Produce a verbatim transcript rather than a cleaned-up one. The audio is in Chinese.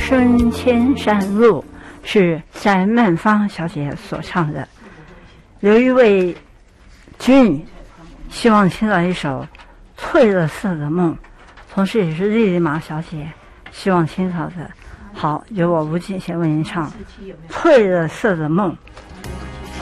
春千山路》是翟曼芳小姐所唱的。刘一位君希望听到一首翠了色的梦，同时也是莉莉玛小姐希望听到的。好，由我吴锦贤为您唱《翠了色的梦》。